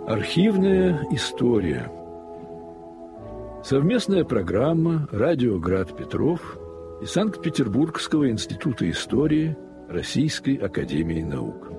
Архивная история. Совместная программа «Радио Град Петров» и Санкт-Петербургского института истории Российской академии наук.